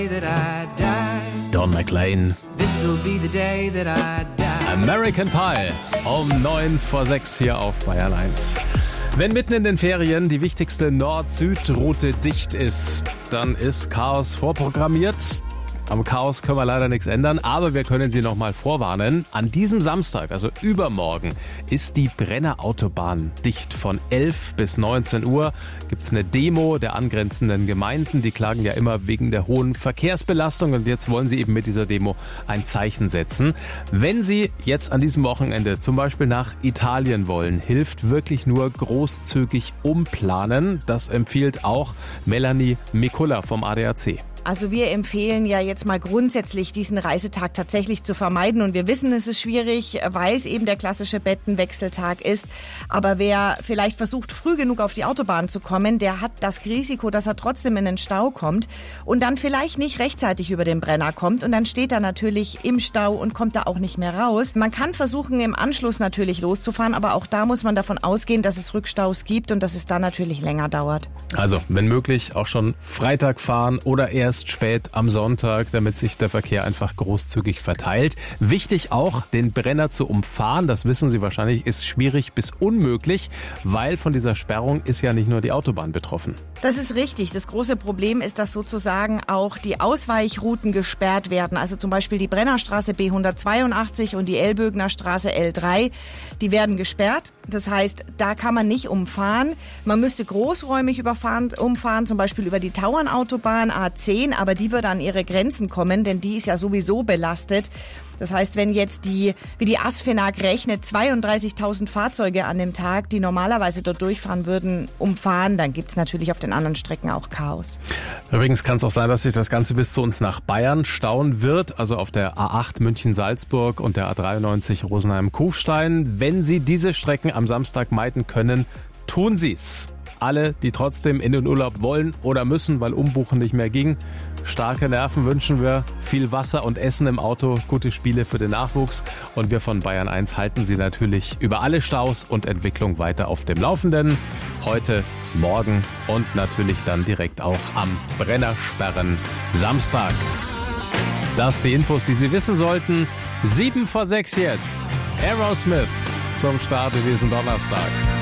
Don McLean. American Pie um 5:09 hier auf Bayern 1. Wenn mitten in den Ferien die wichtigste Nord-Süd-Route dicht ist, dann ist Chaos vorprogrammiert. Am Chaos können wir leider nichts ändern, aber wir können Sie noch mal vorwarnen. An diesem Samstag, also übermorgen, ist die Brenner Autobahn dicht. Von 11 bis 19 Uhr gibt es eine Demo der angrenzenden Gemeinden. Die klagen ja immer wegen der hohen Verkehrsbelastung und jetzt wollen sie eben mit dieser Demo ein Zeichen setzen. Wenn Sie jetzt an diesem Wochenende zum Beispiel nach Italien wollen, hilft wirklich nur großzügig umplanen. Das empfiehlt auch Melanie Mikulla vom ADAC. Also wir empfehlen ja jetzt mal grundsätzlich, diesen Reisetag tatsächlich zu vermeiden. Und wir wissen, es ist schwierig, weil es eben der klassische Bettenwechseltag ist. Aber wer vielleicht versucht, früh genug auf die Autobahn zu kommen, der hat das Risiko, dass er trotzdem in den Stau kommt und dann vielleicht nicht rechtzeitig über den Brenner kommt. Und dann steht er natürlich im Stau und kommt da auch nicht mehr raus. Man kann versuchen, im Anschluss natürlich loszufahren, aber auch da muss man davon ausgehen, dass es Rückstaus gibt und dass es dann natürlich länger dauert. Also, wenn möglich, auch schon Freitag fahren oder erst spät am Sonntag, damit sich der Verkehr einfach großzügig verteilt. Wichtig auch, den Brenner zu umfahren, das wissen Sie wahrscheinlich, ist schwierig bis unmöglich, weil von dieser Sperrung ist ja nicht nur die Autobahn betroffen. Das ist richtig. Das große Problem ist, dass sozusagen auch die Ausweichrouten gesperrt werden. Also zum Beispiel die Brennerstraße B182 und die Elbögener Straße L3, die werden gesperrt. Das heißt, da kann man nicht umfahren. Man müsste großräumig umfahren, zum Beispiel über die Tauernautobahn A10, aber die wird an ihre Grenzen kommen, denn die ist ja sowieso belastet. Das heißt, wenn jetzt wie die ASFINAG rechnet, 32.000 Fahrzeuge an dem Tag, die normalerweise dort durchfahren würden, umfahren, dann gibt es natürlich auf den anderen Strecken auch Chaos. Übrigens kann es auch sein, dass sich das Ganze bis zu uns nach Bayern stauen wird, also auf der A8 München-Salzburg und der A93 Rosenheim-Kufstein. Wenn Sie diese Strecken am Samstag meiden können, tun Sie es. Alle, die trotzdem in den Urlaub wollen oder müssen, weil Umbuchen nicht mehr ging. Starke Nerven wünschen wir, viel Wasser und Essen im Auto, gute Spiele für den Nachwuchs. Und wir von Bayern 1 halten Sie natürlich über alle Staus und Entwicklung weiter auf dem Laufenden. Heute, morgen und natürlich dann direkt auch am Brennersperren Samstag. Das die Infos, die Sie wissen sollten. 7:06 jetzt. Aerosmith zum Start in diesen Donnerstag.